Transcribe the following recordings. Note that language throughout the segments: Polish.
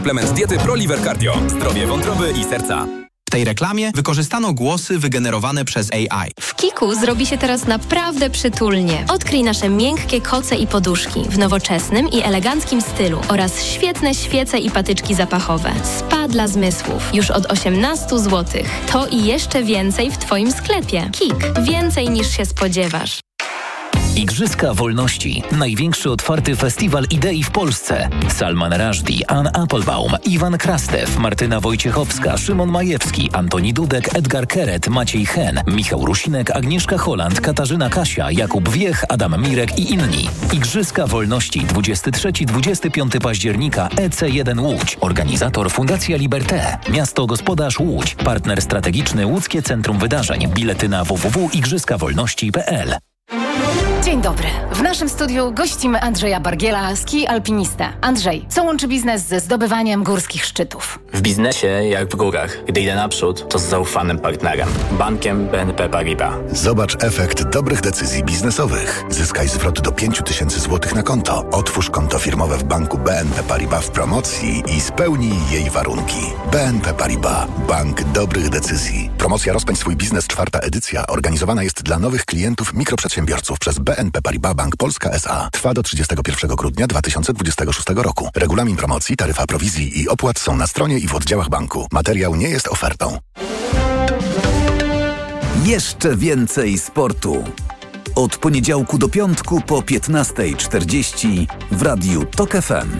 Suplement diety ProLiver Cardio. Zdrowie wątroby i serca. W tej reklamie wykorzystano głosy wygenerowane przez AI. W Kiku zrobi się teraz naprawdę przytulnie. Odkryj nasze miękkie koce i poduszki w nowoczesnym i eleganckim stylu oraz świetne świece i patyczki zapachowe. Spa dla zmysłów. Już od 18 zł. To i jeszcze więcej w Twoim sklepie. Kik. Więcej niż się spodziewasz. Igrzyska Wolności. Największy otwarty festiwal idei w Polsce. Salman Rushdie, Ann Applebaum, Iwan Krastew, Martyna Wojciechowska, Szymon Majewski, Antoni Dudek, Edgar Keret, Maciej Hen, Michał Rusinek, Agnieszka Holland, Katarzyna Kasia, Jakub Wiech, Adam Mirek i inni. Igrzyska Wolności 23-25 października EC1 Łódź. Organizator Fundacja Liberté. Miasto Gospodarz Łódź. Partner strategiczny Łódzkie Centrum Wydarzeń. Bilety na www.igrzyskawolności.pl. Dzień dobry. W naszym studiu gościmy Andrzeja Bargiela, ski alpinistę. Andrzej, co łączy biznes ze zdobywaniem górskich szczytów? W biznesie, jak w górach, gdy idę naprzód, to z zaufanym partnerem. Bankiem BNP Paribas. Zobacz efekt dobrych decyzji biznesowych. Zyskaj zwrot do 5000 zł na konto. Otwórz konto firmowe w banku BNP Paribas w promocji i spełnij jej warunki. BNP Paribas. Bank dobrych decyzji. Promocja Rozpędź swój biznes, 4. edycja, organizowana jest dla nowych klientów mikroprzedsiębiorców przez BNP Paribas Bank Polska S.A. Trwa do 31 grudnia 2026 roku. Regulamin promocji, taryfa prowizji i opłat są na stronie i w oddziałach banku. Materiał nie jest ofertą. Jeszcze więcej sportu. Od poniedziałku do piątku po 15:40 w Radiu TOK FM.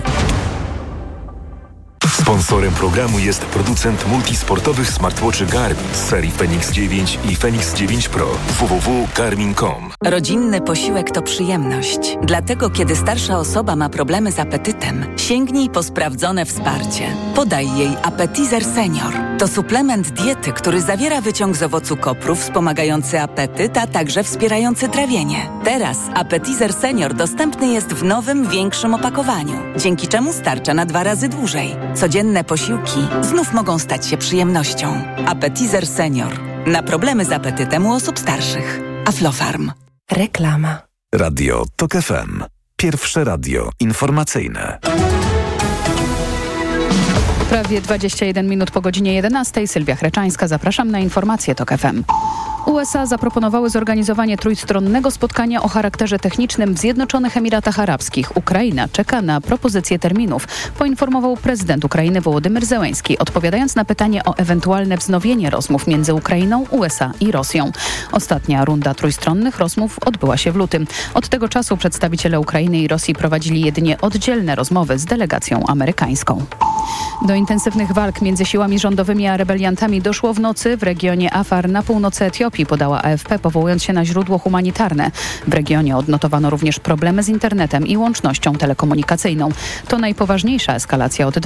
Sponsorem programu jest producent multisportowych smartwatchy Garmin z serii Fenix 9 i Fenix 9 Pro. www.garmin.com. Rodzinny posiłek to przyjemność. Dlatego, kiedy starsza osoba ma problemy z apetytem, sięgnij po sprawdzone wsparcie. Podaj jej Appetizer Senior. To suplement diety, który zawiera wyciąg z owocu kopru wspomagający apetyt, a także wspierający trawienie. Teraz Appetizer Senior dostępny jest w nowym, większym opakowaniu, dzięki czemu starcza na 2 razy dłużej. Codzienne posiłki znów mogą stać się przyjemnością. Appetizer Senior. Na problemy z apetytem u osób starszych. Aflofarm. Reklama. Radio TOK FM. Pierwsze radio informacyjne. Prawie 21 minut po godzinie 11. Sylwia Chreczańska. Zapraszam na informacje TOK FM. USA zaproponowały zorganizowanie trójstronnego spotkania o charakterze technicznym w Zjednoczonych Emiratach Arabskich. Ukraina czeka na propozycję terminów, poinformował prezydent Ukrainy Wołodymyr Zełenski, odpowiadając na pytanie o ewentualne wznowienie rozmów między Ukrainą, USA i Rosją. Ostatnia runda trójstronnych rozmów odbyła się w lutym. Od tego czasu przedstawiciele Ukrainy i Rosji prowadzili jedynie oddzielne rozmowy z delegacją amerykańską. Do intensywnych walk między siłami rządowymi a rebeliantami doszło w nocy w regionie Afar na północy Etiopii, podała AFP, powołując się na źródło humanitarne. W regionie odnotowano również problemy z internetem i łącznością telekomunikacyjną. To najpoważniejsza eskalacja od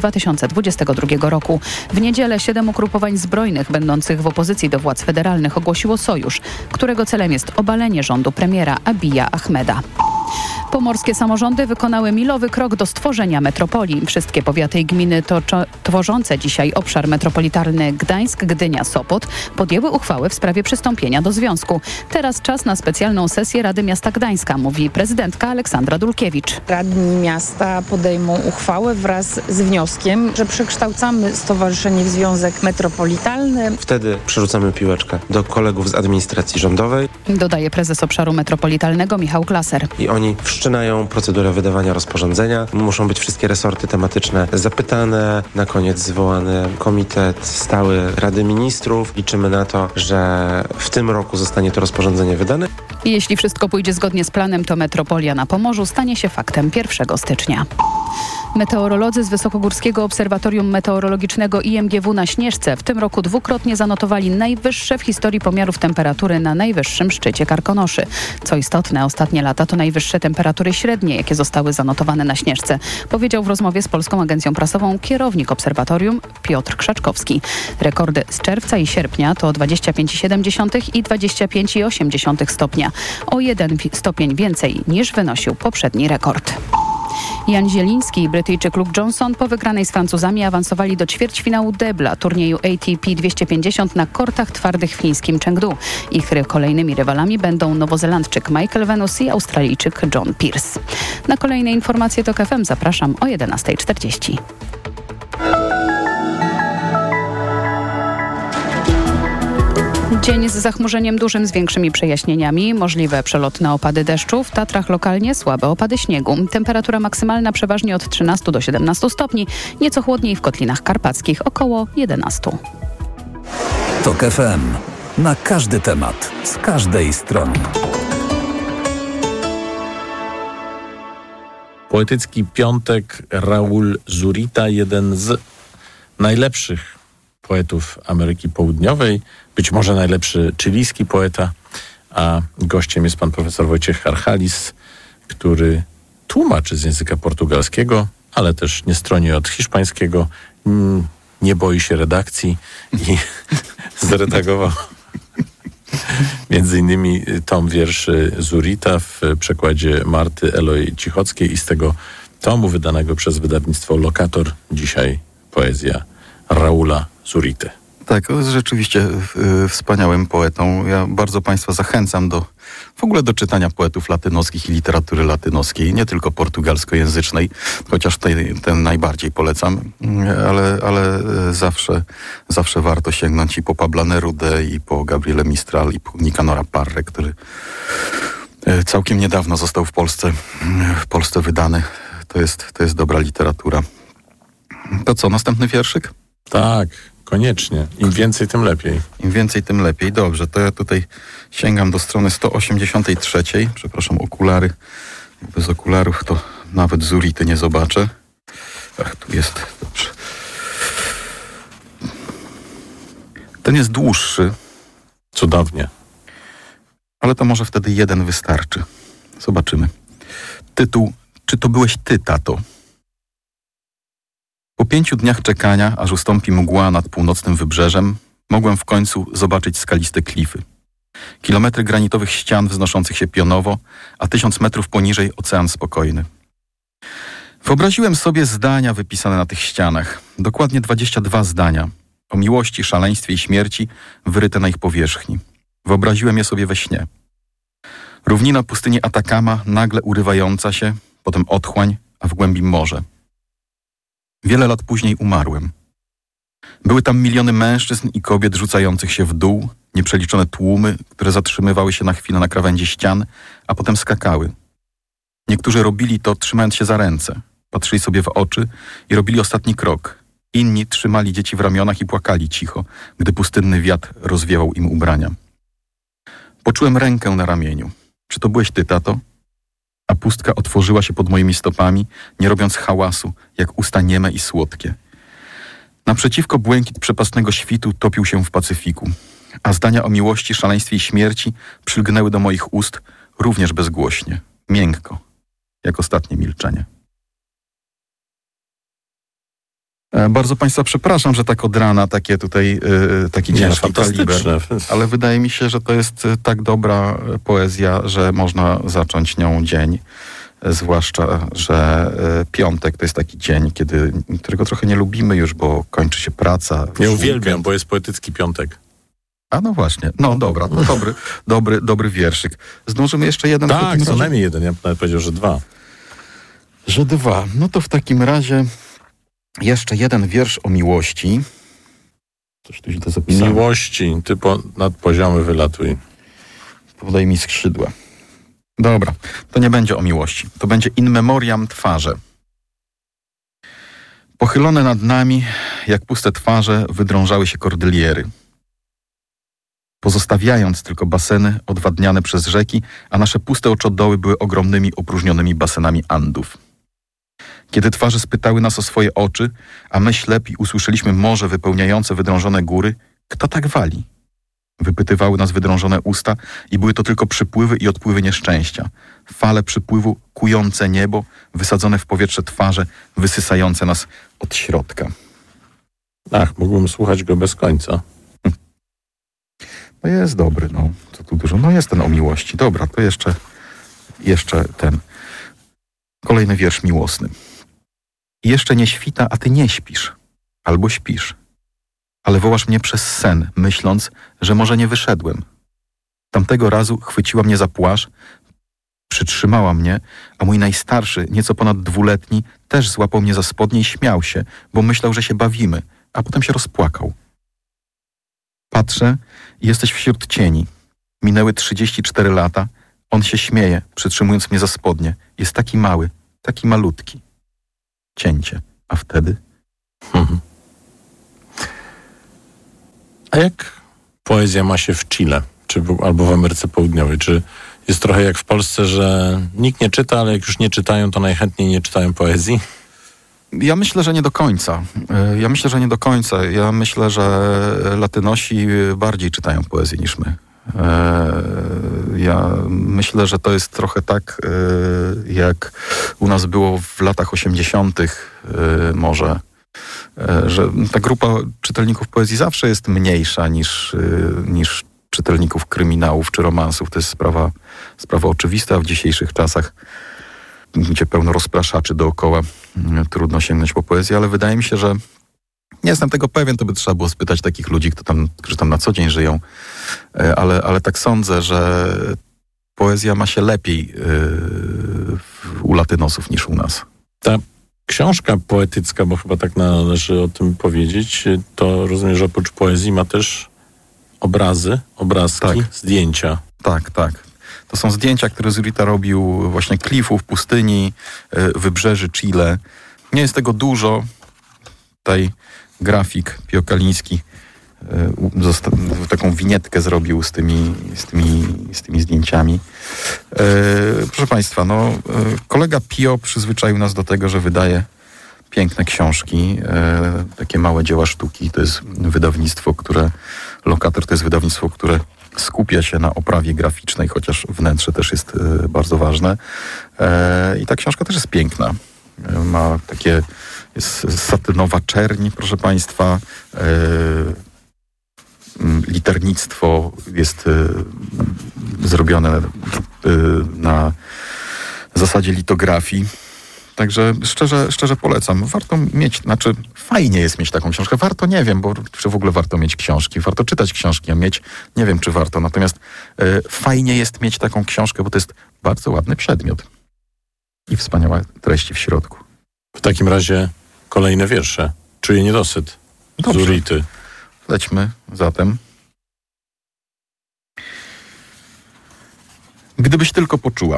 2022 roku. W niedzielę 7 ugrupowań zbrojnych będących w opozycji do władz federalnych ogłosiło sojusz, którego celem jest obalenie rządu premiera Abija Ahmeda. Pomorskie samorządy wykonały milowy krok do stworzenia metropolii. Wszystkie powiaty i gminy tworzące dzisiaj obszar metropolitalny Gdańsk, Gdynia, Sopot podjęły uchwały w sprawie przystąpienia do związku. Teraz czas na specjalną sesję Rady Miasta Gdańska, mówi prezydentka Aleksandra Dulkiewicz. Radni miasta podejmą uchwałę wraz z wnioskiem, że przekształcamy stowarzyszenie w związek metropolitalny. Wtedy przerzucamy piłeczkę do kolegów z administracji rządowej. Dodaje prezes obszaru metropolitalnego Michał Klaser. I oni wszczynają procedurę wydawania rozporządzenia. Muszą być wszystkie resorty tematyczne zapytane. Na koniec zwołany komitet stały Rady Ministrów. Liczymy na to, że w tym roku zostanie to rozporządzenie wydane. Jeśli wszystko pójdzie zgodnie z planem, to metropolia na Pomorzu stanie się faktem 1 stycznia. Meteorolodzy z Wysokogórskiego Obserwatorium Meteorologicznego IMGW na Śnieżce w tym roku dwukrotnie zanotowali najwyższe w historii pomiarów temperatury na najwyższym szczycie Karkonoszy. Co istotne, ostatnie lata to najwyższe temperatury średnie, jakie zostały zanotowane na Śnieżce, powiedział w rozmowie z Polską Agencją Prasową kierownik obserwatorium Piotr Krzaczkowski. Rekordy z czerwca i sierpnia to 25,7 i 25,8 stopnia. O 1 stopień więcej niż wynosił poprzedni rekord. Jan Zieliński i Brytyjczyk Luke Johnson po wygranej z Francuzami awansowali do ćwierćfinału debla turnieju ATP 250 na kortach twardych w chińskim Chengdu. Ich kolejnymi rywalami będą Nowozelandczyk Michael Venus i Australijczyk John Pearce. Na kolejne informacje TOK FM zapraszam o 11:40. Dzień z zachmurzeniem dużym, z większymi przejaśnieniami. Możliwe przelotne opady deszczu. W Tatrach lokalnie słabe opady śniegu. Temperatura maksymalna przeważnie od 13 do 17 stopni. Nieco chłodniej w Kotlinach Karpackich, około 11. TOK FM. Na każdy temat, z każdej strony. Poetycki piątek. Raúl Zurita, jeden z najlepszych poetów Ameryki Południowej, być może najlepszy chilijski poeta, a gościem jest pan profesor Wojciech Harchalis, który tłumaczy z języka portugalskiego, ale też nie stroni od hiszpańskiego, nie boi się redakcji i zredagował między innymi tom wierszy Zurita w przekładzie Marty Eloy Cichockiej i z tego tomu wydanego przez wydawnictwo Lokator dzisiaj poezja Raúla Zurity. Tak, jest rzeczywiście wspaniałym poetą. Ja bardzo Państwa zachęcam w ogóle do czytania poetów latynoskich i literatury latynoskiej, nie tylko portugalskojęzycznej, chociaż ten najbardziej polecam, ale zawsze warto sięgnąć i po Pabla Nerudę, i po Gabriele Mistral, i po Nicanora Parrę, który całkiem niedawno został w Polsce wydany. To jest dobra literatura. To co, następny wierszyk? Tak, koniecznie. Im więcej, tym lepiej. Im więcej, tym lepiej. Dobrze, to ja tutaj sięgam do strony 183. Przepraszam, okulary. Bez okularów to nawet Zurity nie zobaczę. Ach, tu jest. Dobrze. Ten jest dłuższy. Cudownie. Ale to może wtedy jeden wystarczy. Zobaczymy. Tytuł: Czy to byłeś ty, tato? Po 5 dniach czekania, aż ustąpi mgła nad północnym wybrzeżem, mogłem w końcu zobaczyć skaliste klify. Kilometry granitowych ścian wznoszących się pionowo, a 1000 metrów poniżej ocean spokojny. Wyobraziłem sobie zdania wypisane na tych ścianach. Dokładnie 22 zdania. O miłości, szaleństwie i śmierci wyryte na ich powierzchni. Wyobraziłem je sobie we śnie. Równina pustyni Atakama, nagle urywająca się, potem otchłań, a w głębi morze. Wiele lat później umarłem. Były tam miliony mężczyzn i kobiet rzucających się w dół, nieprzeliczone tłumy, które zatrzymywały się na chwilę na krawędzi ścian, a potem skakały. Niektórzy robili to, trzymając się za ręce. Patrzyli sobie w oczy i robili ostatni krok. Inni trzymali dzieci w ramionach i płakali cicho, gdy pustynny wiatr rozwiewał im ubrania. Poczułem rękę na ramieniu. Czy to byłeś ty, tato? A pustka otworzyła się pod moimi stopami, nie robiąc hałasu, jak usta nieme i słodkie. Naprzeciwko błękit przepastnego świtu topił się w Pacyfiku, a zdania o miłości, szaleństwie i śmierci przylgnęły do moich ust również bezgłośnie, miękko, jak ostatnie milczenie. Bardzo Państwa przepraszam, że tak od rana taki ciężki kaliber, ale wydaje mi się, że to jest tak dobra poezja, że można zacząć nią dzień. Zwłaszcza, że piątek to jest taki dzień, którego trochę nie lubimy już, bo kończy się praca. Ja uwielbiam, bo jest poetycki piątek. A no właśnie, no dobra, to dobry wierszyk. Zdążymy jeszcze jeden? Tak, co najmniej jeden, ja nawet powiedział, że 2. Że 2, no to w takim razie jeszcze jeden wiersz o miłości. Coś tu źle zapisałem. Miłości, ty nad poziomy wylatuj. Podaj mi skrzydła. Dobra, to nie będzie o miłości. To będzie in memoriam twarze. Pochylone nad nami, jak puste twarze, wydrążały się kordyliery. Pozostawiając tylko baseny odwadniane przez rzeki, a nasze puste oczodoły były ogromnymi, opróżnionymi basenami Andów. Kiedy twarze spytały nas o swoje oczy, a my ślepi usłyszeliśmy morze wypełniające wydrążone góry, kto tak wali? Wypytywały nas wydrążone usta i były to tylko przypływy i odpływy nieszczęścia. Fale przypływu, kujące niebo, wysadzone w powietrze twarze, wysysające nas od środka. Ach, mógłbym słuchać go bez końca. No jest dobry, no. Co tu dużo? No jest ten o miłości. Dobra, to jeszcze ten. Kolejny wiersz miłosny. Jeszcze nie świta, a ty nie śpisz. Albo śpisz. Ale wołasz mnie przez sen, myśląc, że może nie wyszedłem. Tamtego razu chwyciła mnie za płaszcz, przytrzymała mnie, a mój najstarszy, nieco ponad 2-letni, też złapał mnie za spodnie i śmiał się, bo myślał, że się bawimy, a potem się rozpłakał. Patrzę i jesteś wśród cieni. Minęły 34 lata. On się śmieje, przytrzymując mnie za spodnie. Jest taki mały, taki malutki. Cięcie. A wtedy? A jak poezja ma się w Chile, albo w Ameryce Południowej? Czy jest trochę jak w Polsce, że nikt nie czyta, ale jak już nie czytają, to najchętniej nie czytają poezji? Ja myślę, że nie do końca. Ja myślę, że Latynosi bardziej czytają poezję niż my. Ja myślę, że to jest trochę tak, jak u nas było w latach 80. Może, że ta grupa czytelników poezji zawsze jest mniejsza niż czytelników kryminałów czy romansów. To jest sprawa oczywista w dzisiejszych czasach, gdzie pełno rozpraszaczy dookoła. Trudno sięgnąć po poezję, ale wydaje mi się, że nie jestem tego pewien, to by trzeba było spytać takich ludzi, którzy tam na co dzień żyją. Ale tak sądzę, że poezja ma się lepiej u Latynosów niż u nas. Ta książka poetycka, bo chyba tak należy o tym powiedzieć, to rozumiem, że oprócz poezji ma też obrazki, zdjęcia. Tak. To są zdjęcia, które Zurita robił właśnie klifów, pustyni, wybrzeży Chile. Nie jest tego dużo. Tutaj grafik Pio Kaliński taką winietkę zrobił z tymi zdjęciami. Proszę Państwa, kolega Pio przyzwyczaił nas do tego, że wydaje piękne książki, takie małe dzieła sztuki. To jest wydawnictwo, Lokator to jest wydawnictwo, które skupia się na oprawie graficznej, chociaż wnętrze też jest bardzo ważne. I ta książka też jest piękna. Ma jest satynowa czerń, proszę Państwa. Liternictwo jest zrobione na zasadzie litografii. Także szczerze polecam. Warto mieć, fajnie jest mieć taką książkę. Warto, nie wiem, czy w ogóle warto mieć książki. Warto czytać książki, a mieć, nie wiem, czy warto. Natomiast fajnie jest mieć taką książkę, bo to jest bardzo ładny przedmiot. I wspaniałe treści w środku. W takim razie kolejne wiersze. Czuję niedosyt. Zurity. Lećmy zatem. Gdybyś tylko poczuła.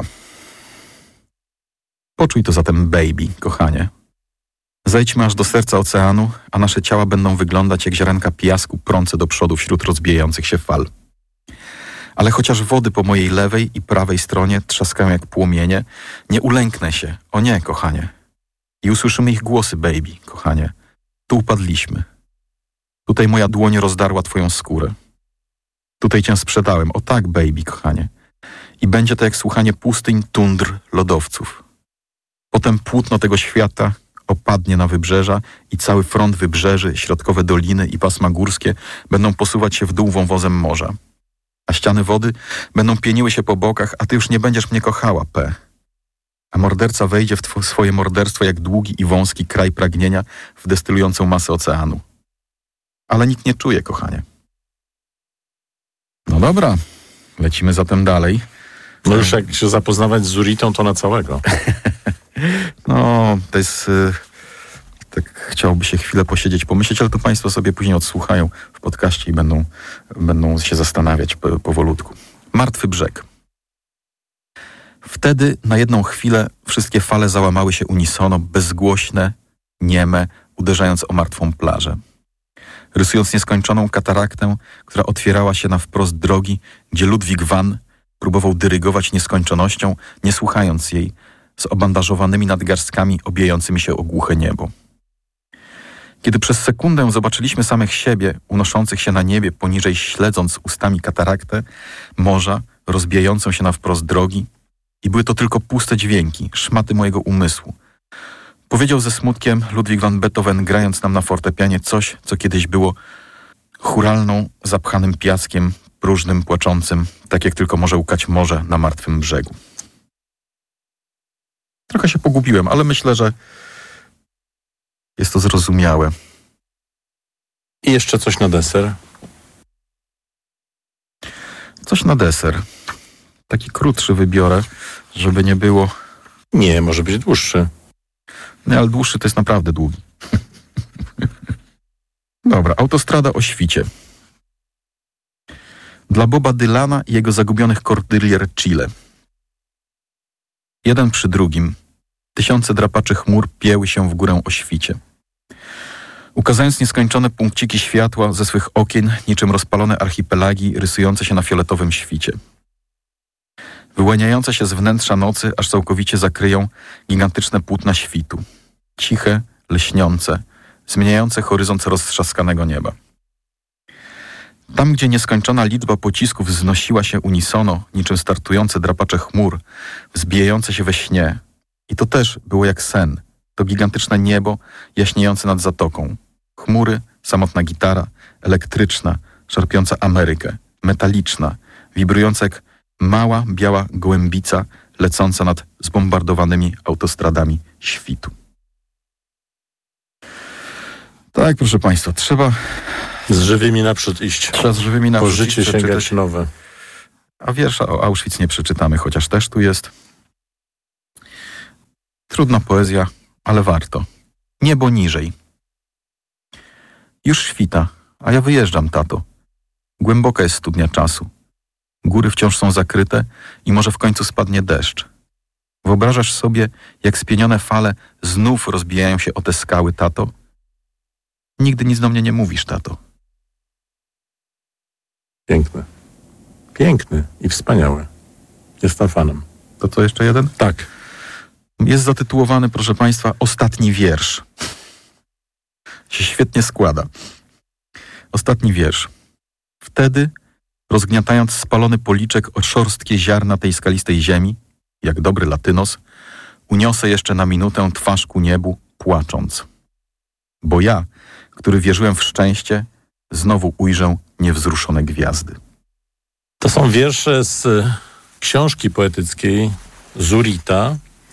Poczuj to zatem, baby, kochanie. Zejdźmy aż do serca oceanu, a nasze ciała będą wyglądać jak ziarenka piasku prące do przodu wśród rozbijających się fal. Ale chociaż wody po mojej lewej i prawej stronie trzaskają jak płomienie, nie ulęknę się, o nie, kochanie. I usłyszymy ich głosy, baby, kochanie. Tu upadliśmy. Tutaj moja dłoń rozdarła twoją skórę. Tutaj cię sprzedałem, o tak, baby, kochanie. I będzie to jak słuchanie pustyń, tundr, lodowców. Potem płótno tego świata opadnie na wybrzeża i cały front wybrzeży, środkowe doliny i pasma górskie będą posuwać się w dół wąwozem morza. A ściany wody będą pieniły się po bokach, a ty już nie będziesz mnie kochała, P. A morderca wejdzie w swoje morderstwo jak długi i wąski kraj pragnienia w destylującą masę oceanu. Ale nikt nie czuje, kochanie. No dobra, lecimy zatem dalej. No już jak się zapoznawać z Zuritą, to na całego. No, to jest... Tak chciałoby się chwilę posiedzieć, pomyśleć, ale to Państwo sobie później odsłuchają w podcaście i będą się zastanawiać powolutku. Martwy brzeg. Wtedy na jedną chwilę wszystkie fale załamały się unisono, bezgłośne, nieme, uderzając o martwą plażę. Rysując nieskończoną kataraktę, która otwierała się na wprost drogi, gdzie Ludwig van próbował dyrygować nieskończonością, nie słuchając jej, z obandażowanymi nadgarstkami obijającymi się o głuche niebo. Kiedy przez sekundę zobaczyliśmy samych siebie, unoszących się na niebie poniżej, śledząc ustami kataraktę, morza, rozbijającą się na wprost drogi, i były to tylko puste dźwięki, szmaty mojego umysłu. Powiedział ze smutkiem Ludwig van Beethoven, grając nam na fortepianie coś, co kiedyś było chóralną, zapchanym piaskiem, próżnym, płaczącym, tak jak tylko może łkać morze na martwym brzegu. Trochę się pogubiłem, ale myślę, że jest to zrozumiałe. I jeszcze coś na deser? Coś na deser. Taki krótszy wybiorę, żeby nie było... Nie, może być dłuższy. Nie, ale dłuższy to jest naprawdę długi. Dobra, autostrada o świcie. Dla Boba Dylana i jego zagubionych Cordillera Chile. Jeden przy drugim tysiące drapaczy chmur pieły się w górę o świcie. Ukazując nieskończone punkciki światła ze swych okien, niczym rozpalone archipelagi rysujące się na fioletowym świcie. Wyłaniające się z wnętrza nocy, aż całkowicie zakryją gigantyczne płótna świtu. Ciche, lśniące, zmieniające horyzont roztrzaskanego nieba. Tam, gdzie nieskończona liczba pocisków wznosiła się unisono, niczym startujące drapacze chmur, wzbijające się we śnie. I to też było jak sen. To gigantyczne niebo jaśniejące nad zatoką. Chmury, samotna gitara, elektryczna, szarpiąca Amerykę, metaliczna, wibrująca jak mała, biała gołębica lecąca nad zbombardowanymi autostradami świtu. Tak, proszę Państwa, trzeba z żywymi naprzód iść. Trzeba z żywymi naprzód iść. Po życie sięgać nowe. A wiersza o Auschwitz nie przeczytamy, chociaż też tu jest. Trudna poezja, ale warto. Niebo niżej. Już świta, a ja wyjeżdżam, tato. Głęboka jest studnia czasu. Góry wciąż są zakryte i może w końcu spadnie deszcz. Wyobrażasz sobie, jak spienione fale znów rozbijają się o te skały, tato? Nigdy nic do mnie nie mówisz, tato. Piękny. Piękny i wspaniały. Jestem fanem. To co, jeszcze jeden? Tak. Jest zatytułowany, proszę Państwa, Ostatni wiersz. Się świetnie składa. Ostatni wiersz. Wtedy, rozgniatając spalony policzek o szorstkie ziarna tej skalistej ziemi, jak dobry latynos, uniosę jeszcze na minutę twarz ku niebu, płacząc. Bo ja, który wierzyłem w szczęście, znowu ujrzę niewzruszone gwiazdy. To są wiersze z książki poetyckiej Zurita,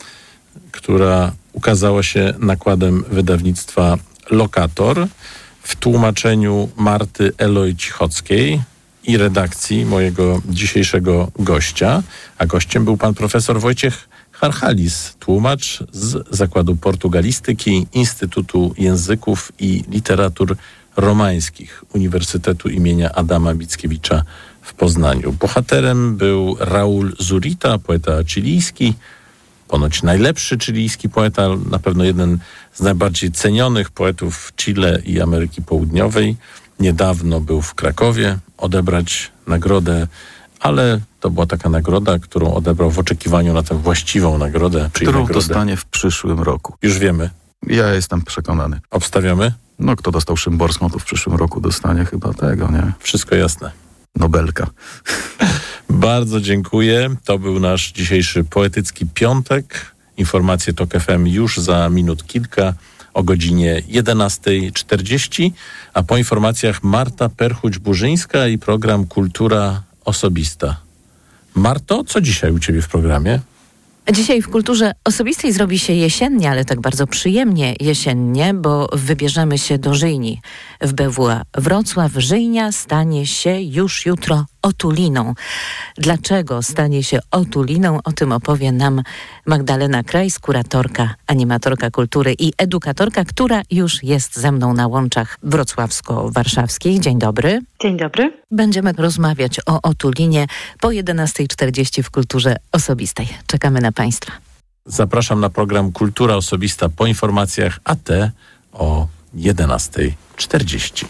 która ukazała się nakładem wydawnictwa Lokator w tłumaczeniu Marty Eloj-Cichockiej i redakcji mojego dzisiejszego gościa, a gościem był pan profesor Wojciech Harchalis, tłumacz z Zakładu Portugalistyki Instytutu Języków i Literatur Romańskich Uniwersytetu imienia Adama Mickiewicza w Poznaniu. Bohaterem był Raúl Zurita, poeta chilijski, ponoć najlepszy chilijski poeta, na pewno jeden z najbardziej cenionych poetów Chile i Ameryki Południowej. Niedawno był w Krakowie odebrać nagrodę, ale to była taka nagroda, którą odebrał w oczekiwaniu na tę właściwą nagrodę. Którą dostanie w przyszłym roku. Już wiemy. Ja jestem przekonany. Obstawiamy? No, kto dostał Szymborską, to w przyszłym roku dostanie chyba tego, nie? Wszystko jasne. Nobelka. Bardzo dziękuję. To był nasz dzisiejszy poetycki piątek. Informacje TOK FM już za minut kilka o godzinie 11:40, a po informacjach Marta Perchuć-Burzyńska i program Kultura Osobista. Marto, co dzisiaj u ciebie w programie? Dzisiaj w Kulturze Osobistej zrobi się jesiennie, ale tak bardzo przyjemnie jesiennie, bo wybierzemy się do Żyjni. W BWA Wrocław Żyjnia stanie się już jutro otuliną. Dlaczego stanie się otuliną? O tym opowie nam Magdalena Krajs, kuratorka, animatorka kultury i edukatorka, która już jest ze mną na łączach wrocławsko-warszawskich. Dzień dobry. Dzień dobry. Będziemy rozmawiać o otulinie po 11:40 w Kulturze Osobistej. Czekamy na Państwa. Zapraszam na program Kultura Osobista po informacjach, a te o 11:40.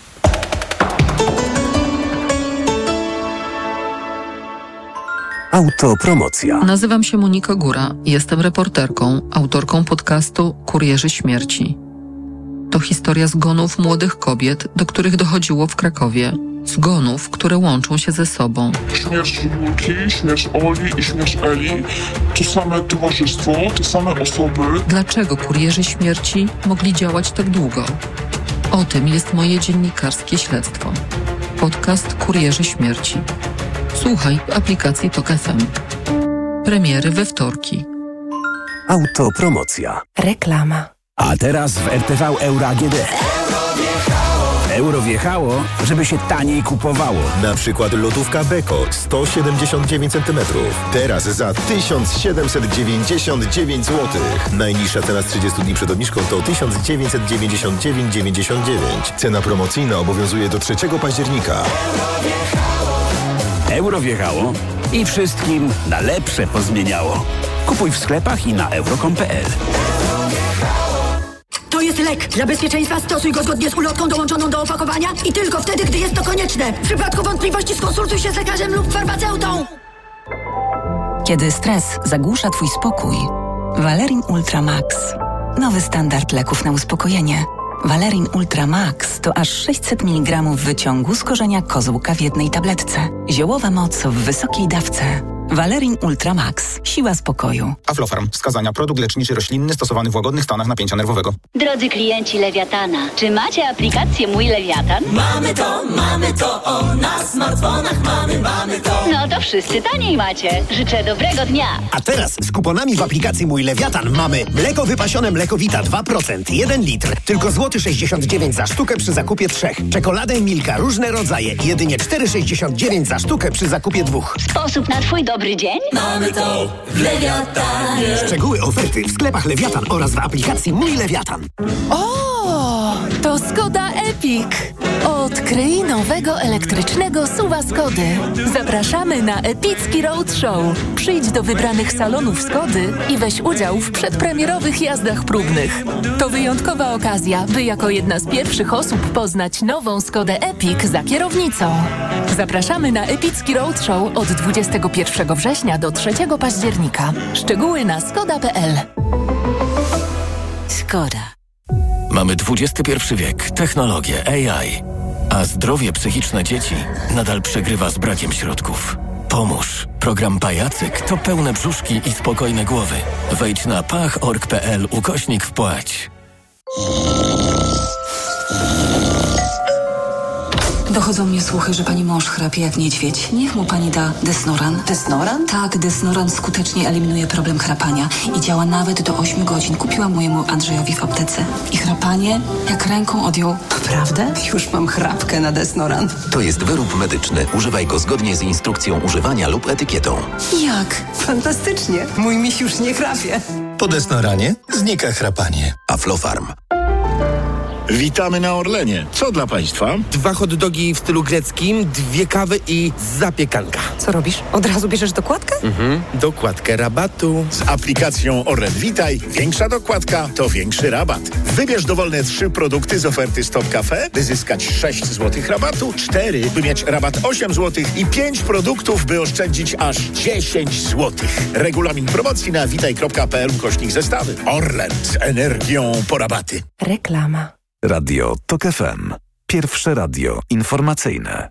Autopromocja. Nazywam się Monika Góra. Jestem reporterką, autorką podcastu Kurierzy Śmierci. To historia zgonów młodych kobiet, do których dochodziło w Krakowie. Zgonów, które łączą się ze sobą. Śmierć Julki, śmierć Oli i śmierć Eli to same towarzystwo, te same osoby. Dlaczego kurierzy śmierci mogli działać tak długo? O tym jest moje dziennikarskie śledztwo. Podcast Kurierzy Śmierci. Słuchaj w aplikacji TOK FM. Premiery we wtorki. Autopromocja. Reklama. A teraz w RTV Euro AGD. Euro wjechało, żeby się taniej kupowało. Na przykład lodówka Beko 179 cm. Teraz za 1799 zł. Najniższa cena z 30 dni przed obniżką to 1999,99. Cena promocyjna obowiązuje do 3 października. Euro wjechało i wszystkim na lepsze pozmieniało. Kupuj w sklepach i na euro.com.pl. To jest lek. Dla bezpieczeństwa stosuj go zgodnie z ulotką dołączoną do opakowania i tylko wtedy, gdy jest to konieczne. W przypadku wątpliwości skonsultuj się z lekarzem lub farmaceutą. Kiedy stres zagłusza Twój spokój, Valerin Ultra Max. Nowy standard leków na uspokojenie. Valerin Ultra Max to aż 600 mg wyciągu z korzenia kozłka w jednej tabletce. Ziołowa moc w wysokiej dawce. Valerin Ultra Max. Siła spokoju. Aflofarm. Wskazania. Produkt leczniczy roślinny stosowany w łagodnych stanach napięcia nerwowego. Drodzy klienci Lewiatana, czy macie aplikację Mój Lewiatan? Mamy to, o, na smartfonach mamy to. No to wszyscy taniej macie. Życzę dobrego dnia. A teraz z kuponami w aplikacji Mój Lewiatan mamy mleko wypasione Mlekowita 2%, 1 litr, tylko złoty 69 za sztukę przy zakupie 3. Czekoladę Milka, różne rodzaje, jedynie 4,69 za sztukę przy zakupie 2. Sposób na Twój dobry dzień? Mamy to w Lewiatanie. Szczegóły oferty w sklepach Lewiatan oraz w aplikacji Mój Lewiatan. O, to Skoda Epic. Odkryj nowego elektrycznego SUV-a Skody. Zapraszamy na epicki roadshow. Przyjdź do wybranych salonów Skody i weź udział w przedpremierowych jazdach próbnych. To wyjątkowa okazja, by jako jedna z pierwszych osób poznać nową Skodę Epic za kierownicą. Zapraszamy na epicki roadshow od 21 września do 3 października. Szczegóły na skoda.pl. Skoda. Mamy XXI wiek, technologię, AI, a zdrowie psychiczne dzieci nadal przegrywa z brakiem środków. Pomóż. Program Pajacyk to pełne brzuszki i spokojne głowy. Wejdź na pach.org.pl/wpłać. Dochodzą mnie słuchy, że pani mąż chrapie jak niedźwiedź. Niech mu pani da Desnoran. Desnoran? Tak, Desnoran skutecznie eliminuje problem chrapania i działa nawet do 8 godzin. Kupiłam mojemu Andrzejowi w aptece. I chrapanie jak ręką odjął. Naprawdę? Już mam chrapkę na Desnoran. To jest wyrób medyczny. Używaj go zgodnie z instrukcją używania lub etykietą. Jak? Fantastycznie. Mój miś już nie chrapie. Po Desnoranie znika chrapanie. Aflofarm. Witamy na Orlenie. Co dla Państwa? 2 hot dogi w stylu greckim, 2 kawy i zapiekanka. Co robisz? Od razu bierzesz dokładkę? Dokładkę rabatu. Z aplikacją Orlen Witaj większa dokładka to większy rabat. Wybierz dowolne 3 produkty z oferty Stop Cafe, by zyskać 6 zł rabatu, 4, by mieć rabat 8 zł i 5 produktów, by oszczędzić aż 10 zł. Regulamin promocji na witaj.pl/zestawy. Orlen z energią po rabaty. Reklama. Radio TOK FM. Pierwsze radio informacyjne.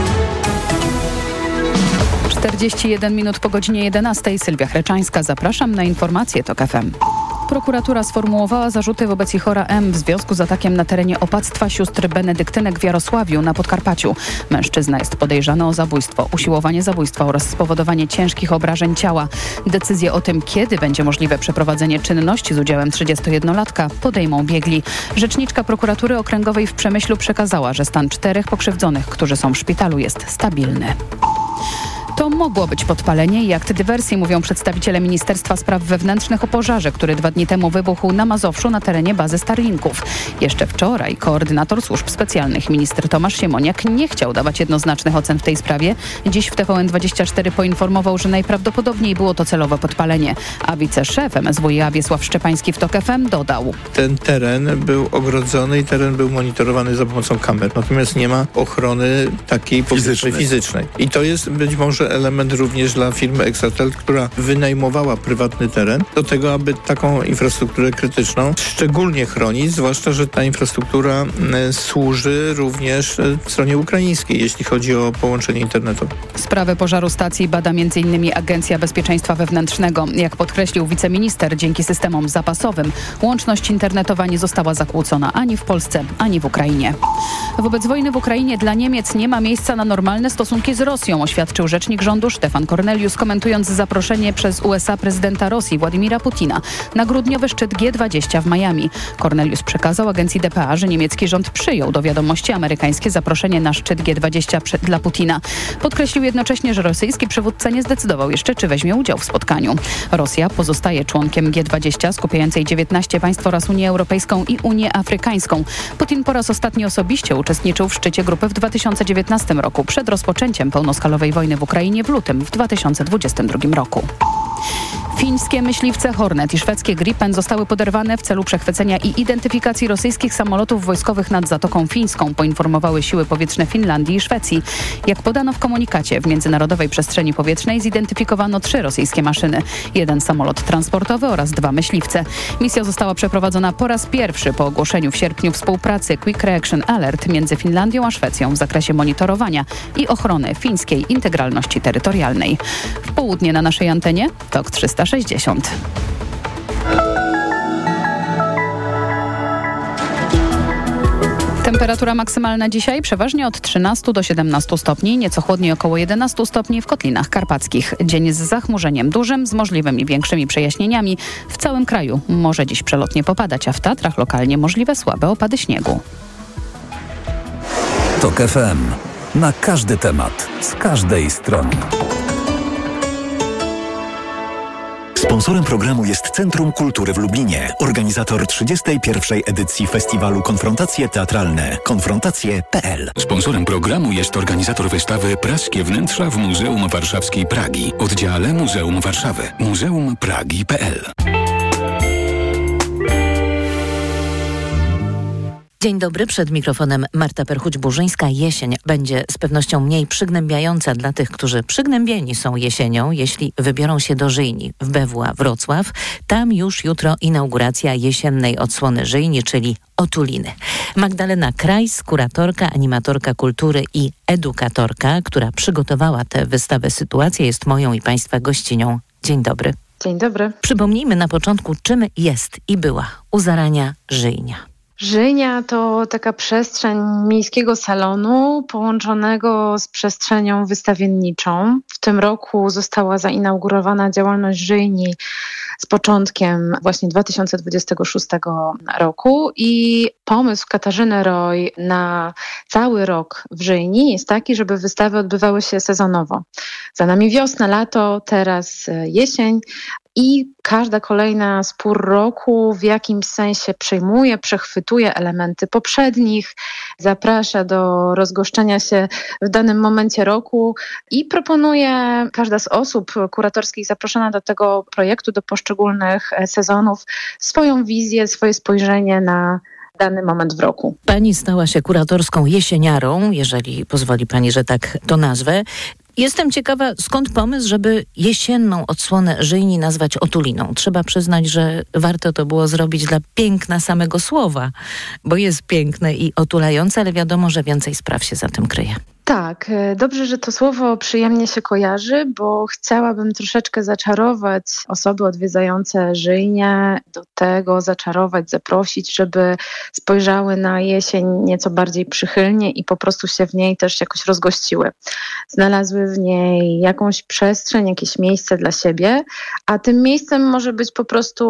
41 minut po godzinie 11. Sylwia Chreczańska. Zapraszam na informacje TOK FM. Prokuratura sformułowała zarzuty wobec Ichora M. w związku z atakiem na terenie opactwa sióstr benedyktynek w Jarosławiu na Podkarpaciu. Mężczyzna jest podejrzany o zabójstwo, usiłowanie zabójstwa oraz spowodowanie ciężkich obrażeń ciała. Decyzję o tym, kiedy będzie możliwe przeprowadzenie czynności z udziałem 31-latka, podejmą biegli. Rzeczniczka prokuratury okręgowej w Przemyślu przekazała, że stan 4 pokrzywdzonych, którzy są w szpitalu, jest stabilny. To mogło być podpalenie i akt dywersji, mówią przedstawiciele Ministerstwa Spraw Wewnętrznych o pożarze, który 2 dni temu wybuchł na Mazowszu na terenie bazy Starlinków. Jeszcze wczoraj koordynator służb specjalnych minister Tomasz Siemoniak nie chciał dawać jednoznacznych ocen w tej sprawie. Dziś w TVN24 poinformował, że najprawdopodobniej było to celowe podpalenie, a wiceszef MSWiA Wiesław Szczepański w TOK FM dodał: Ten teren był ogrodzony i teren był monitorowany za pomocą kamer, natomiast nie ma ochrony takiej fizycznej. I to jest być może element również dla firmy Exatel, która wynajmowała prywatny teren do tego, aby taką infrastrukturę krytyczną szczególnie chronić, zwłaszcza, że ta infrastruktura służy również stronie ukraińskiej, jeśli chodzi o połączenie internetowe. Sprawę pożaru stacji bada m.in. Agencja Bezpieczeństwa Wewnętrznego. Jak podkreślił wiceminister, dzięki systemom zapasowym łączność internetowa nie została zakłócona ani w Polsce, ani w Ukrainie. Wobec wojny w Ukrainie dla Niemiec nie ma miejsca na normalne stosunki z Rosją, oświadczył rzecznik rządu Stefan Kornelius, komentując zaproszenie przez USA prezydenta Rosji Władimira Putina na grudniowy szczyt G20 w Miami. Kornelius przekazał agencji dpa, że niemiecki rząd przyjął do wiadomości amerykańskie zaproszenie na szczyt G20 dla Putina. Podkreślił jednocześnie, że rosyjski przywódca nie zdecydował jeszcze, czy weźmie udział w spotkaniu. Rosja pozostaje członkiem G20 skupiającej 19 państw oraz Unię Europejską i Unię Afrykańską. Putin po raz ostatni osobiście uczestniczył w szczycie grupy w 2019 roku, przed rozpoczęciem pełnoskalowej wojny w Ukrainie w lutym w 2022 roku. Fińskie myśliwce Hornet i szwedzkie Gripen zostały poderwane w celu przechwycenia i identyfikacji rosyjskich samolotów wojskowych nad Zatoką Fińską, poinformowały siły powietrzne Finlandii i Szwecji. Jak podano w komunikacie, w międzynarodowej przestrzeni powietrznej zidentyfikowano 3 rosyjskie maszyny, 1 samolot transportowy oraz 2 myśliwce. Misja została przeprowadzona po raz pierwszy po ogłoszeniu w sierpniu współpracy Quick Reaction Alert między Finlandią a Szwecją w zakresie monitorowania i ochrony fińskiej integralności terytorialnej. W południe na naszej antenie TOK 360. Temperatura maksymalna dzisiaj przeważnie od 13 do 17 stopni, nieco chłodniej około 11 stopni w Kotlinach Karpackich. Dzień z zachmurzeniem dużym, z możliwymi większymi przejaśnieniami. W całym kraju może dziś przelotnie popadać, a w Tatrach lokalnie możliwe słabe opady śniegu. TOK FM. Na każdy temat, z każdej strony. Sponsorem programu jest Centrum Kultury w Lublinie, organizator 31. edycji festiwalu Konfrontacje Teatralne. Konfrontacje.pl. Sponsorem programu jest organizator wystawy Praskie Wnętrza w Muzeum Warszawskiej Pragi, oddziale Muzeum Warszawy, muzeumpragi.pl. Dzień dobry, przed mikrofonem Marta Perchuć-Burzyńska. Jesień będzie z pewnością mniej przygnębiająca dla tych, którzy przygnębieni są jesienią, jeśli wybiorą się do Żyjni w BWA Wrocław. Tam już jutro inauguracja jesiennej odsłony Żyjni, czyli Otuliny. Magdalena Krajs, kuratorka, animatorka kultury i edukatorka, która przygotowała tę wystawę Sytuacje, jest moją i Państwa gościnią. Dzień dobry. Dzień dobry. Przypomnijmy na początku, czym jest i była u zarania Żyjnia. Żyjnia to taka przestrzeń miejskiego salonu połączonego z przestrzenią wystawienniczą. W tym roku została zainaugurowana działalność Żyjni z początkiem właśnie 2026 roku i pomysł Katarzyny Roy na cały rok w Żyjni jest taki, żeby wystawy odbywały się sezonowo. Za nami wiosna, lato, teraz jesień. I każda kolejna z pór roku w jakimś sensie przejmuje, przechwytuje elementy poprzednich, zaprasza do rozgoszczenia się w danym momencie roku i proponuje, każda z osób kuratorskich zaproszona do tego projektu, do poszczególnych sezonów, swoją wizję, swoje spojrzenie na dany moment w roku. Pani stała się kuratorską jesieniarą, jeżeli pozwoli Pani, że tak to nazwę. Jestem ciekawa, skąd pomysł, żeby jesienną odsłonę Żyjni nazwać Otuliną. Trzeba przyznać, że warto to było zrobić dla piękna samego słowa, bo jest piękne i otulające, ale wiadomo, że więcej spraw się za tym kryje. Tak, dobrze, że to słowo przyjemnie się kojarzy, bo chciałabym troszeczkę zaczarować osoby odwiedzające Żyjnię, do tego zaczarować, zaprosić, żeby spojrzały na jesień nieco bardziej przychylnie i po prostu się w niej też jakoś rozgościły. Znalazły w niej jakąś przestrzeń, jakieś miejsce dla siebie, a tym miejscem może być po prostu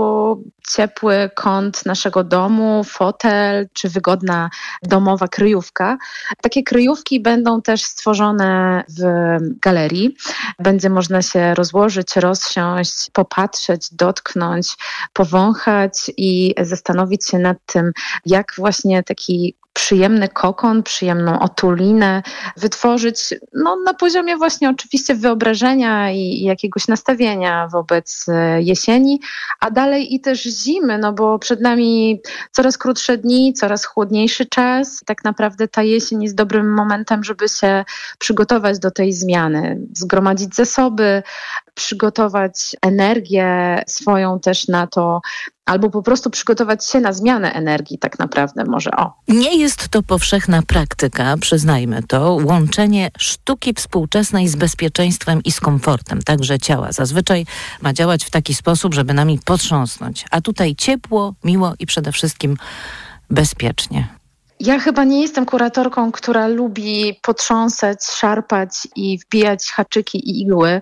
ciepły kąt naszego domu, fotel czy wygodna domowa kryjówka. Takie kryjówki będą też stworzone w galerii. Będzie można się rozłożyć, rozsiąść, popatrzeć, dotknąć, powąchać i zastanowić się nad tym, jak właśnie taki przyjemny kokon, przyjemną otulinę wytworzyć na poziomie właśnie oczywiście wyobrażenia i jakiegoś nastawienia wobec jesieni, a dalej i też zimy, bo przed nami coraz krótsze dni, coraz chłodniejszy czas. Tak naprawdę ta jesień jest dobrym momentem, żeby się przygotować do tej zmiany, zgromadzić zasoby, przygotować energię swoją też na to, albo po prostu przygotować się na zmianę energii tak naprawdę może. Nie jest to powszechna praktyka, przyznajmy to, łączenie sztuki współczesnej z bezpieczeństwem i z komfortem, także ciała. Zazwyczaj ma działać w taki sposób, żeby nami potrząsnąć, a tutaj ciepło, miło i przede wszystkim bezpiecznie. Ja chyba nie jestem kuratorką, która lubi potrząsać, szarpać i wbijać haczyki i igły.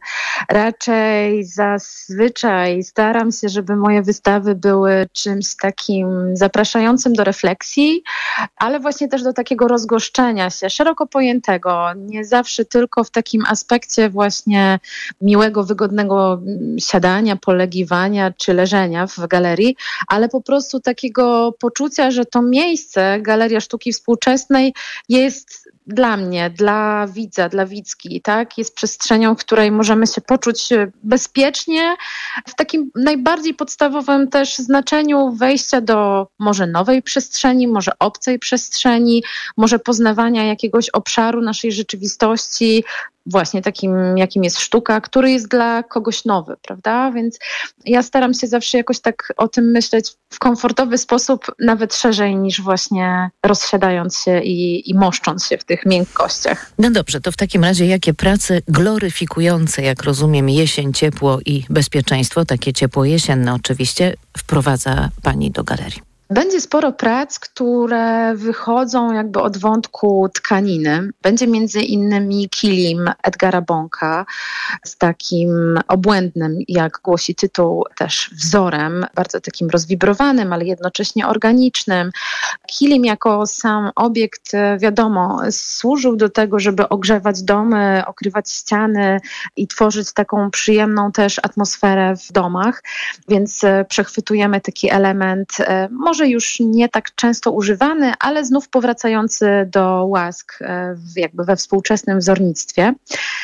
Raczej zazwyczaj staram się, żeby moje wystawy były czymś takim zapraszającym do refleksji, ale właśnie też do takiego rozgoszczenia się, szeroko pojętego. Nie zawsze tylko w takim aspekcie właśnie miłego, wygodnego siadania, polegiwania czy leżenia w galerii, ale po prostu takiego poczucia, że to miejsce, Galeria sztuki współczesnej jest dla mnie, dla widza, dla widzki, tak? Jest przestrzenią, w której możemy się poczuć bezpiecznie, w takim najbardziej podstawowym też znaczeniu wejścia do może nowej przestrzeni, może obcej przestrzeni, może poznawania jakiegoś obszaru naszej rzeczywistości, właśnie takim, jakim jest sztuka, który jest dla kogoś nowy, prawda? Więc ja staram się zawsze jakoś tak o tym myśleć w komfortowy sposób, nawet szerzej niż właśnie rozsiadając się i moszcząc się w tych miękkościach. No dobrze, to w takim razie jakie prace gloryfikujące, jak rozumiem, jesień, ciepło i bezpieczeństwo, takie ciepło jesienne oczywiście, wprowadza Pani do galerii? Będzie sporo prac, które wychodzą jakby od wątku tkaniny. Będzie między innymi kilim Edgara Bonka z takim obłędnym, jak głosi tytuł, też wzorem, bardzo takim rozwibrowanym, ale jednocześnie organicznym. Kilim jako sam obiekt, wiadomo, służył do tego, żeby ogrzewać domy, okrywać ściany i tworzyć taką przyjemną też atmosferę w domach, więc przechwytujemy taki element, może już nie tak często używany, ale znów powracający do łask jakby we współczesnym wzornictwie.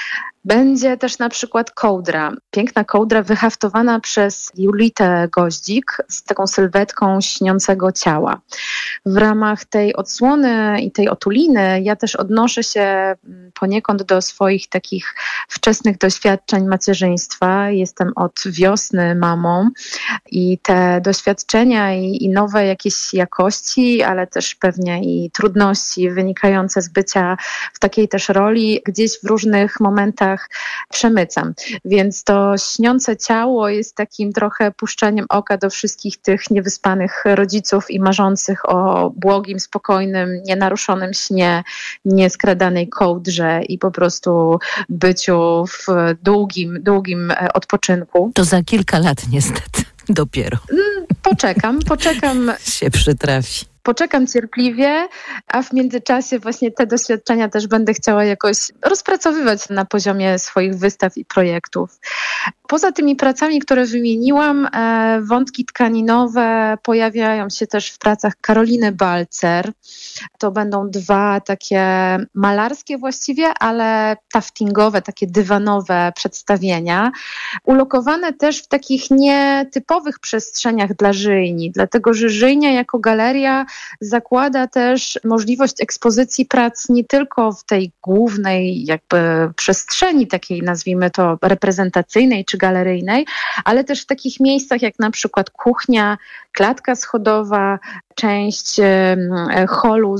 Będzie też na przykład kołdra. Piękna kołdra wyhaftowana przez Julitę Goździk z taką sylwetką śniącego ciała. W ramach tej odsłony i tej otuliny ja też odnoszę się poniekąd do swoich takich wczesnych doświadczeń macierzyństwa. Jestem od wiosny mamą i te doświadczenia i nowe jakieś jakości, ale też pewnie i trudności wynikające z bycia w takiej też roli gdzieś w różnych momentach przemycam. Więc to śniące ciało jest takim trochę puszczeniem oka do wszystkich tych niewyspanych rodziców i marzących o błogim, spokojnym, nienaruszonym śnie, nieskradanej kołdrze i po prostu byciu w długim odpoczynku. To za kilka lat niestety dopiero. Poczekam. się przytrafi. Poczekam cierpliwie, a w międzyczasie właśnie te doświadczenia też będę chciała jakoś rozpracowywać na poziomie swoich wystaw i projektów. Poza tymi pracami, które wymieniłam, wątki tkaninowe pojawiają się też w pracach Karoliny Balcer. To będą dwa takie malarskie właściwie, ale taftingowe, takie dywanowe przedstawienia, ulokowane też w takich nietypowych przestrzeniach dla Żyjni, dlatego że Żyjnia jako galeria zakłada też możliwość ekspozycji prac nie tylko w tej głównej jakby przestrzeni takiej, nazwijmy to, reprezentacyjnej czy galeryjnej, ale też w takich miejscach jak na przykład kuchnia, klatka schodowa, część holu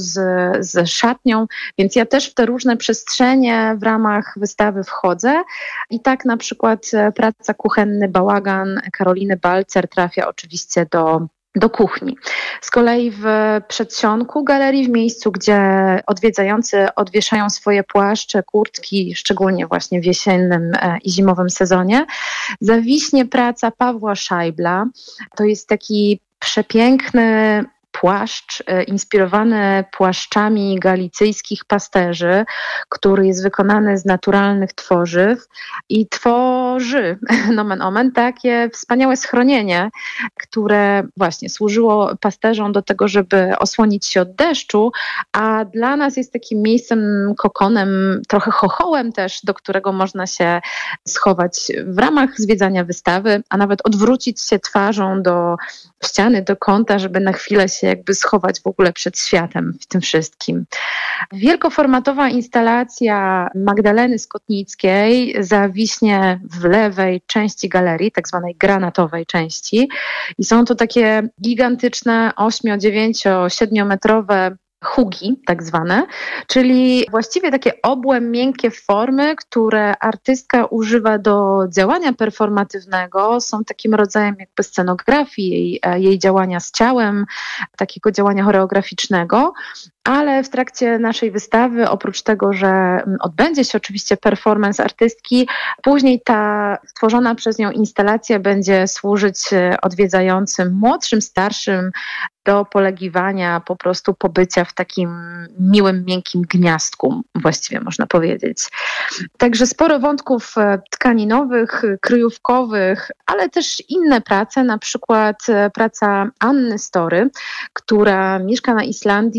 z szatnią, więc ja też w te różne przestrzenie w ramach wystawy wchodzę i tak na przykład praca Kuchenny Bałagan Karoliny Balcer trafia oczywiście do kuchni. Z kolei w przedsionku galerii, w miejscu, gdzie odwiedzający odwieszają swoje płaszcze, kurtki, szczególnie właśnie w jesiennym i zimowym sezonie, zawiśnie praca Pawła Szajbla. To jest taki przepiękny płaszcz inspirowany płaszczami galicyjskich pasterzy, który jest wykonany z naturalnych tworzyw i tworzy, nomen omen, takie wspaniałe schronienie, które właśnie służyło pasterzom do tego, żeby osłonić się od deszczu, a dla nas jest takim miejscem, kokonem, trochę chochołem też, do którego można się schować w ramach zwiedzania wystawy, a nawet odwrócić się twarzą do ściany, do kąta, żeby na chwilę się jakby schować w ogóle przed światem w tym wszystkim. Wielkoformatowa instalacja Magdaleny Skotnickiej zawiśnie w lewej części galerii, tak zwanej granatowej części i są to takie gigantyczne 8, 9, 7-metrowe hugi, tak zwane, czyli właściwie takie obłe, miękkie formy, które artystka używa do działania performatywnego, są takim rodzajem jakby scenografii jej działania z ciałem, takiego działania choreograficznego, ale w trakcie naszej wystawy, oprócz tego, że odbędzie się oczywiście performance artystki, później ta stworzona przez nią instalacja będzie służyć odwiedzającym, młodszym, starszym, do polegiwania, po prostu pobycia w takim miłym, miękkim gniazdku, właściwie można powiedzieć. Także sporo wątków tkaninowych, kryjówkowych, ale też inne prace, na przykład praca Anny Story, która mieszka na Islandii i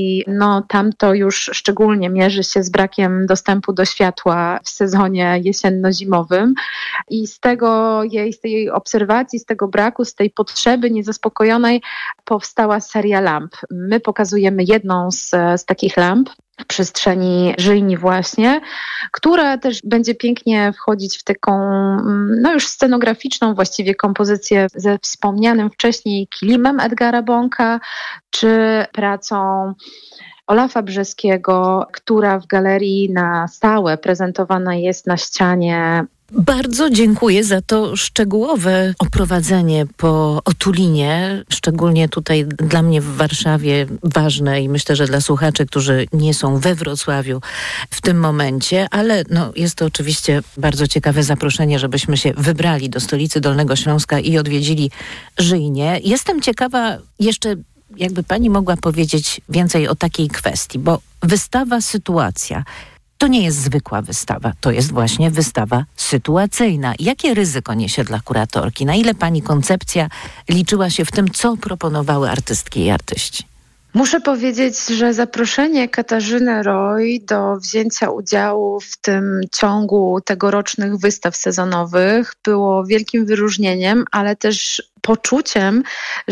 i tam to już szczególnie mierzy się z brakiem dostępu do światła w sezonie jesienno-zimowym i z tej obserwacji, z tego braku, z tej potrzeby niezaspokojonej powstała seria lamp. My pokazujemy jedną z takich lamp w przestrzeni Żyjni właśnie, która też będzie pięknie wchodzić w taką już scenograficzną właściwie kompozycję ze wspomnianym wcześniej kilimem Edgara Bonka, czy pracą Olafa Brzeskiego, która w galerii na stałe prezentowana jest na ścianie. Bardzo dziękuję za to szczegółowe oprowadzenie po Otulinie, szczególnie tutaj dla mnie w Warszawie ważne i myślę, że dla słuchaczy, którzy nie są we Wrocławiu w tym momencie, ale jest to oczywiście bardzo ciekawe zaproszenie, żebyśmy się wybrali do stolicy Dolnego Śląska i odwiedzili Żyjnię. Jestem ciekawa jeszcze, jakby pani mogła powiedzieć więcej o takiej kwestii, bo wystawa Sytuacja to nie jest zwykła wystawa, to jest właśnie wystawa sytuacyjna. Jakie ryzyko niesie dla kuratorki? Na ile pani koncepcja liczyła się w tym, co proponowały artystki i artyści? Muszę powiedzieć, że zaproszenie Katarzyny Roy do wzięcia udziału w tym ciągu tegorocznych wystaw sezonowych było wielkim wyróżnieniem, ale też poczuciem,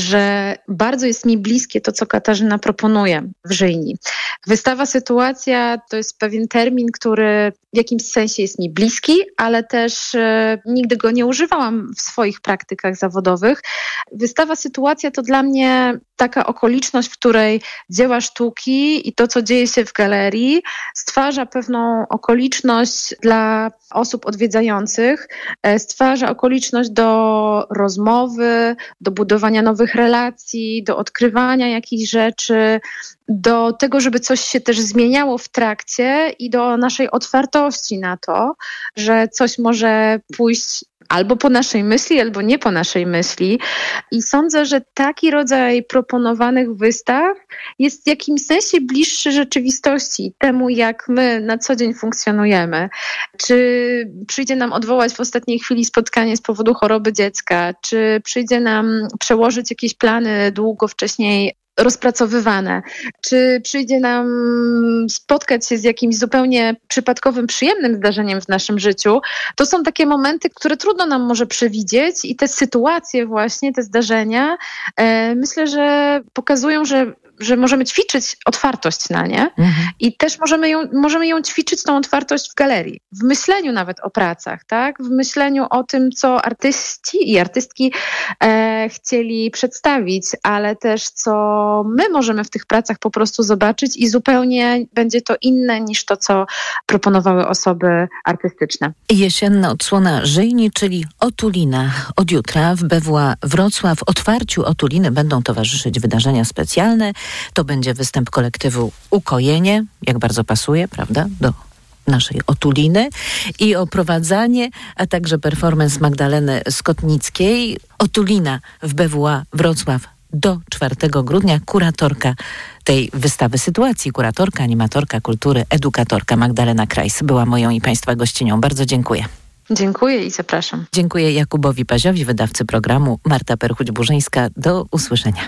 że bardzo jest mi bliskie to, co Katarzyna proponuje w Żyjni. Wystawa Sytuacja to jest pewien termin, który w jakimś sensie jest mi bliski, ale też nigdy go nie używałam w swoich praktykach zawodowych. Wystawa Sytuacja to dla mnie taka okoliczność, w której dzieła sztuki i to, co dzieje się w galerii, stwarza pewną okoliczność dla osób odwiedzających, stwarza okoliczność do rozmowy, do budowania nowych relacji, do odkrywania jakichś rzeczy, do tego, żeby coś się też zmieniało w trakcie i do naszej otwartości na to, że coś może pójść albo po naszej myśli, albo nie po naszej myśli. I sądzę, że taki rodzaj proponowanych wystaw jest w jakimś sensie bliższy rzeczywistości, temu jak my na co dzień funkcjonujemy. Czy przyjdzie nam odwołać w ostatniej chwili spotkanie z powodu choroby dziecka, czy przyjdzie nam przełożyć jakieś plany długo wcześniej rozpracowywane, czy przyjdzie nam spotkać się z jakimś zupełnie przypadkowym, przyjemnym zdarzeniem w naszym życiu, to są takie momenty, które trudno nam może przewidzieć i te sytuacje właśnie, te zdarzenia, myślę, że pokazują, że możemy ćwiczyć otwartość na nie i też możemy ją ćwiczyć, tą otwartość w galerii, w myśleniu nawet o pracach, tak? W myśleniu o tym, co artyści i artystki chcieli przedstawić, ale też co my możemy w tych pracach po prostu zobaczyć i zupełnie będzie to inne niż to, co proponowały osoby artystyczne. Jesienna odsłona Żyjni, czyli Otulina. Od jutra w BWA Wrocław otwarciu Otuliny będą towarzyszyć wydarzenia specjalne. To będzie występ kolektywu Ukojenie, jak bardzo pasuje, prawda, do naszej Otuliny, i oprowadzanie, a także performance Magdaleny Skotnickiej. Otulina w BWA Wrocław do 4 grudnia. Kuratorka tej wystawy Sytuacji, kuratorka, animatorka kultury, edukatorka Magdalena Krajs była moją i Państwa gościnią. Bardzo dziękuję. Dziękuję i zapraszam. Dziękuję Jakubowi Paziowi, wydawcy programu. Marta Perchuć-Burzyńska. Do usłyszenia.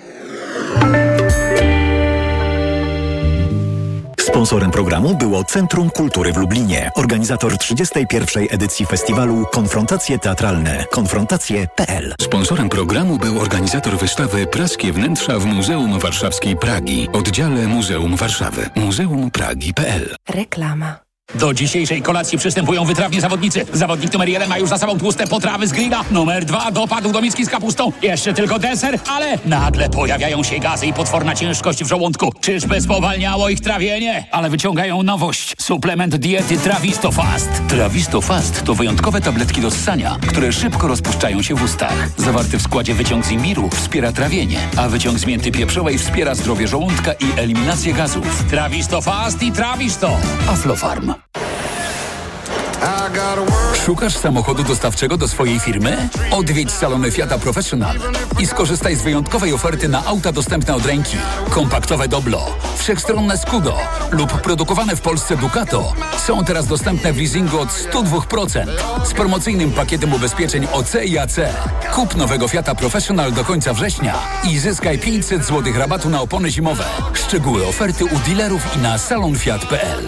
Sponsorem programu było Centrum Kultury w Lublinie. Organizator 31. edycji festiwalu Konfrontacje Teatralne. Konfrontacje.pl. Sponsorem programu był organizator wystawy Praskie wnętrza w Muzeum Warszawskiej Pragi. Oddziale Muzeum Warszawy. Muzeumpragi.pl. Reklama. Do dzisiejszej kolacji przystępują wytrawni zawodnicy. Zawodnik numer 1 ma już za sobą tłuste potrawy z grilla. Numer 2 dopadł do miski z kapustą. Jeszcze tylko deser, ale nagle pojawiają się gazy i potworna ciężkość w żołądku. Czyżby spowalniało ich trawienie? Ale wyciągają nowość. Suplement diety Travistofast. Travistofast to wyjątkowe tabletki do ssania, które szybko rozpuszczają się w ustach. Zawarty w składzie wyciąg z imbiru wspiera trawienie, a wyciąg z mięty pieprzowej wspiera zdrowie żołądka i eliminację gazów. Travistofast i Travisto. Aflofarm. Szukasz samochodu dostawczego do swojej firmy? Odwiedź salony Fiata Professional i skorzystaj z wyjątkowej oferty na auta dostępne od ręki. Kompaktowe Doblo, wszechstronne Scudo lub produkowane w Polsce Ducato są teraz dostępne w leasingu od 102% z promocyjnym pakietem ubezpieczeń OC i AC. Kup nowego Fiata Professional do końca września i zyskaj 500 zł rabatu na opony zimowe. Szczegóły oferty u dealerów i na salonfiat.pl.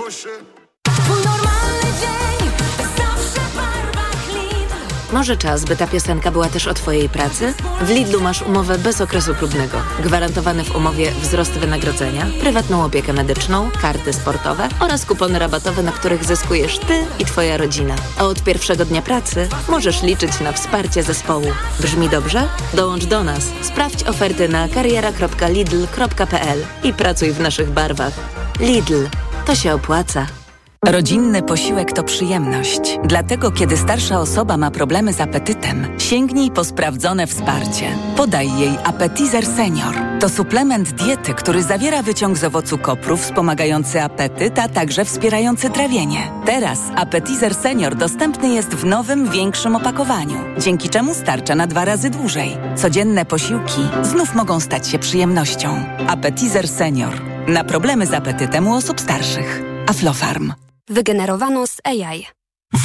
Może czas, by ta piosenka była też o Twojej pracy? W Lidlu masz umowę bez okresu próbnego. Gwarantowany w umowie wzrost wynagrodzenia, prywatną opiekę medyczną, karty sportowe oraz kupony rabatowe, na których zyskujesz Ty i Twoja rodzina. A od pierwszego dnia pracy możesz liczyć na wsparcie zespołu. Brzmi dobrze? Dołącz do nas. Sprawdź oferty na kariera.lidl.pl i pracuj w naszych barwach. Lidl. To się opłaca. Rodzinny posiłek to przyjemność. Dlatego, kiedy starsza osoba ma problemy z apetytem, sięgnij po sprawdzone wsparcie. Podaj jej Appetizer Senior. To suplement diety, który zawiera wyciąg z owocu kopru wspomagający apetyt, a także wspierający trawienie. Teraz Appetizer Senior dostępny jest w nowym, większym opakowaniu, dzięki czemu starcza na 2 razy dłużej. Codzienne posiłki znów mogą stać się przyjemnością. Appetizer Senior. Na problemy z apetytem u osób starszych. Aflofarm. Wygenerowano z AI.